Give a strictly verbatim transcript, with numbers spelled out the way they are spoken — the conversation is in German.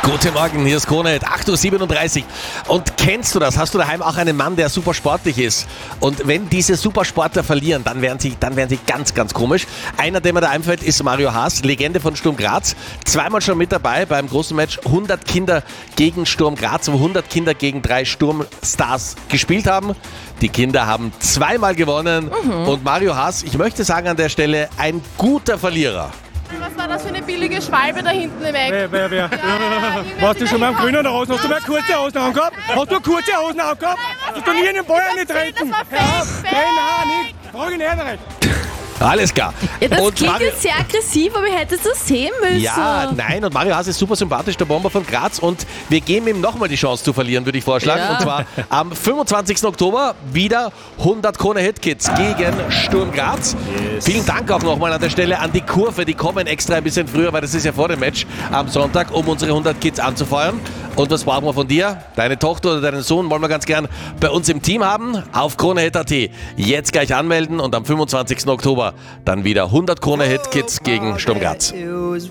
Guten Morgen, hier ist Krone, acht Uhr siebenunddreißig. Und kennst du das? Hast du daheim auch einen Mann, der super sportlich ist? Und wenn diese Supersportler verlieren, dann werden sie, dann werden sie ganz, ganz komisch. Einer, der mir da einfällt, ist Mario Haas, Legende von Sturm Graz. Zweimal schon mit dabei beim großen Match hundert Kinder gegen Sturm Graz, wo hundert Kinder gegen drei Sturmstars gespielt haben. Die Kinder haben zweimal gewonnen. Mhm. Und Mario Haas, ich möchte sagen an der Stelle, ein guter Verlierer. Was war das für eine billige Schwalbe da hinten im Eck? Wer, wer, wer? Ja, ja, warst du schon mal im Grünen Hosen? Hast du mal kurze Hosen angehabt? Hast du kurze Hosen angehabt? Hast du nie in den Ball nicht treten? Das war fake, Nein, nein, nicht. Frag ihn nicht recht. Alles klar. Ja, das und klingt Mario, jetzt sehr aggressiv, aber ihr hättet das sehen müssen. ja, nein, und Mario Haas ist super sympathisch, der Bomber von Graz, und wir geben ihm nochmal die Chance zu verlieren, würde ich vorschlagen. Ja. Und zwar am fünfundzwanzigsten Oktober wieder hundert Krone Hitkids gegen Sturm Graz. Yes. Vielen Dank auch nochmal an der Stelle an die Kurve, die kommen extra ein bisschen früher, weil das ist ja vor dem Match am Sonntag, um unsere hundert Kids anzufeuern. Und was brauchen wir von dir? Deine Tochter oder deinen Sohn wollen wir ganz gern bei uns im Team haben. Auf Kronehit punkt at. Jetzt gleich anmelden und am fünfundzwanzigsten Oktober dann wieder hundert Krone Hitkids gegen Sturm Graz.